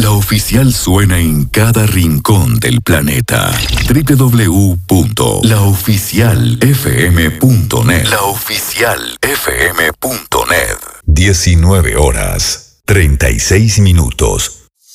La Oficial suena en cada rincón del planeta. www.laoficialfm.net. Laoficialfm.net. 19 horas, 36 minutos.